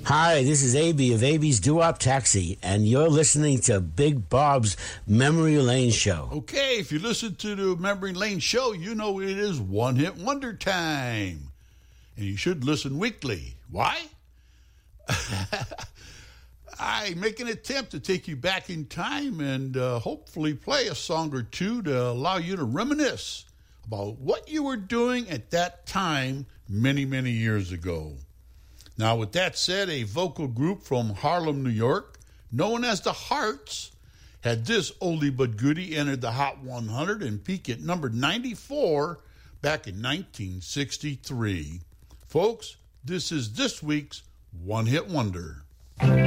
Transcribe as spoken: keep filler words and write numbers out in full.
Hi, this is A B of A B's Doo-Wop Taxi, and you're listening to Big Bob's Memory Lane Show. Okay, if you listen to the Memory Lane Show, you know it is one-hit wonder time. And you should listen weekly. Why? I make an attempt to take you back in time and uh, hopefully play a song or two to allow you to reminisce about what you were doing at that time many, many years ago. Now, with that said, a vocal group from Harlem, New York, known as the Hearts, had this oldie but goodie enter the Hot one hundred and peak at number ninety-four back in nineteen sixty-three. Folks, this is this week's One Hit Wonder.